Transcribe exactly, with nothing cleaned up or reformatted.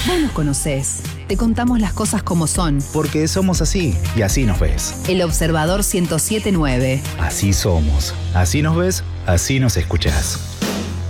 Vos nos conocés. Te contamos las cosas como son. Porque somos así y así nos ves. El Observador ciento siete punto nueve. Así somos. Así nos ves, así nos escuchás.